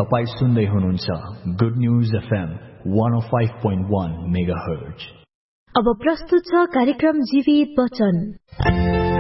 तपाई सुन्दै हुनुहुन्छ गुड न्यूज एफएम 105.1 मेगाहर्ज। अब प्रस्तुत छ कार्यक्रम जीवित वचन।